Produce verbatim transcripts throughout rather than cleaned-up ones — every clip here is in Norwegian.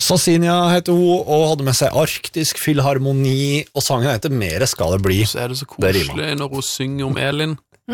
Sassinia heter hun, og hadde med seg Arktisk Filharmoni, og sangen heter Mere skal det bli. Så er det så koselig når hun synger om Elin.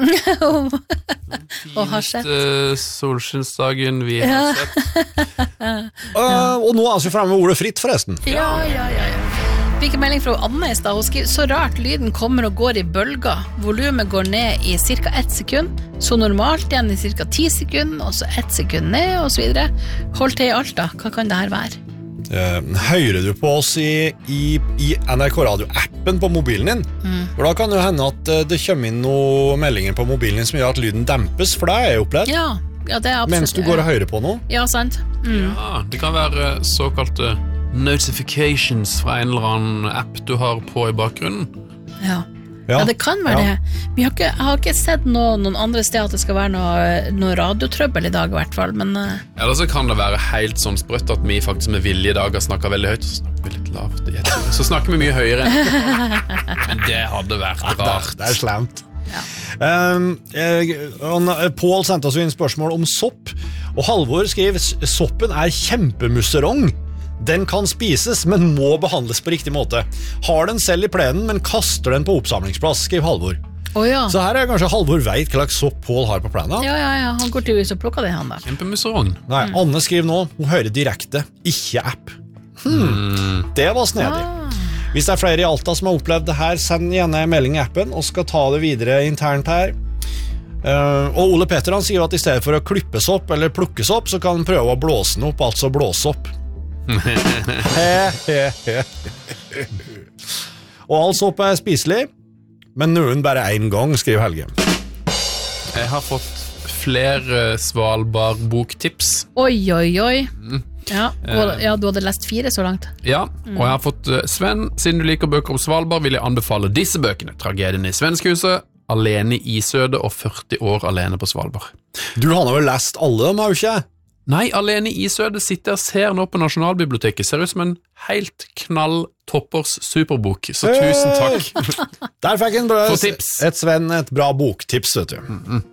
Og har sett. Uh, solskinnsdagen vi har sett. uh, og nå er vi fremme med ordet fritt, forresten. Ja, ja, ja, ja. Fikk en melding fra Anne i sted. Hun skriver, så rart lyden kommer og går i bølger. Volumet går ned i cirka ett sekund, så normalt igjen i cirka ti sekund, og så ett sekund ned, og så videre. Hold til i alt da. Hva kan det her være? Uh, hører du på oss i, i, i N R K Radio-appen på mobilen din? Mm. For da kan det jo hende at uh, det kommer inn noen meldinger på mobilen din som gjør at lyden dempes, for det er jeg opplevd. Ja, ja, det er absolutt. Mens du går og hører på noe. Ja, sant. Mm. Ja, det kan være såkalte notifications fra en eller annen app du har på i bakgrunnen. Ja. Ja, ja, det kan være ja. det. Vi har ikke, jeg har ikke sett noe, noen andre steder at det skal være noe, noe radiotrøbbel i dag i hvert fall, men... Uh... Eller så kan det være helt sånn sprøtt at vi faktisk med vilje i dag har snakket veldig høyt, så snakker vi litt lavt. Så snakker vi mye høyere. Men det hadde vært rart. Ja, det er slemt. Ja. Um, eh, Paul sendte oss inn spørsmål om sopp, og Halvor skriver, soppen er kjempemusserong. Den kan spises, men må behandles på riktig måte. Har den selv i plenen, men kaster den på oppsamlingsplass, skriver Halvor. Oh, ja. Så her er kanskje Halvor vet hva slags sopp Paul har på plenen. Ja, ja, ja, han går til hus og plukker det han da. Kjempemusserong. Nei, mm. Anne skriver nå, hun hører direkte, ikke app. Hmm, mm. Det var snedig. Ah. Hvis det er flere i Alta som har opplevd det her, send gjerne en melding i appen, og skal ta det videre internt her. Uh, og Ole Petter han sier at i stedet for å klippe sopp eller plukke sopp, så kan han prøve å blåse den opp, altså blåse opp. Og all sopp er spiselig, men noen bare en gang, skriver Helge. Jeg har fått flere Svalbard-boktips. Oi, oi, oi. Mm. Ja, og, ja, du hadde lest fire så langt. Ja, og jeg har fått Sven, siden du liker bøker om Svalbard, vil jeg anbefale disse bøkene. Tragedien i Svenskehuset, Alene i Isødet og førti år alene på Svalbard. Du har vel lest alle dem, har du ikke? Nei, Alene i Isødet sitter og ser nå på Nasjonalbiblioteket. Ser ut som en helt knall toppers superbok. Så tusen takk. Der fikk en bra, et Sven et bra boktips, vet du. Mm-hmm.